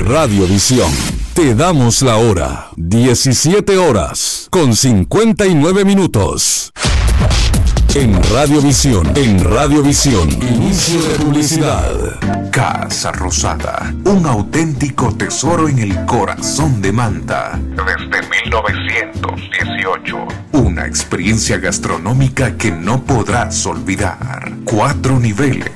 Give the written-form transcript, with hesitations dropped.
Radiovisión. Te damos la hora. 17 horas con 59 minutos. En Radiovisión. Inicio de publicidad. Casa Rosada, un auténtico tesoro en el corazón de Manta. Desde 1918. Una experiencia gastronómica que no podrás olvidar. 4 niveles